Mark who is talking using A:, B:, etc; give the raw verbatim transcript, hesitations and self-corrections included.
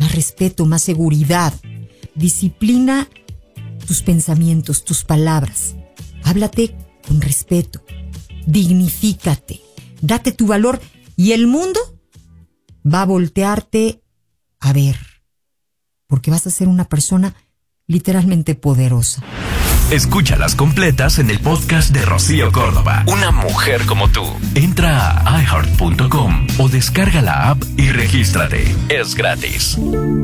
A: más respeto, más seguridad. Disciplina tus pensamientos, tus palabras. Háblate con respeto. Dignifícate. Date tu valor y el mundo va a voltearte a ver. Porque vas a ser una persona literalmente poderosa.
B: Escúchalas completas en el podcast de Rocío Córdoba. Una mujer como tú. Entra a i heart punto com o descarga la app y regístrate. Es gratis.